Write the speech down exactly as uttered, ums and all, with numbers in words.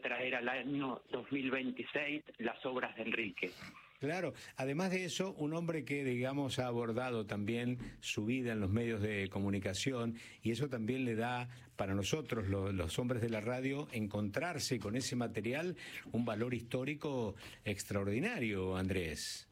traer al año dos mil veintiséis las obras de Enrique. Claro, además de eso, un hombre que, digamos, ha abordado también su vida en los medios de comunicación, y eso también le da, para nosotros, los, los hombres de la radio, encontrarse con ese material un valor histórico extraordinario, Andrés.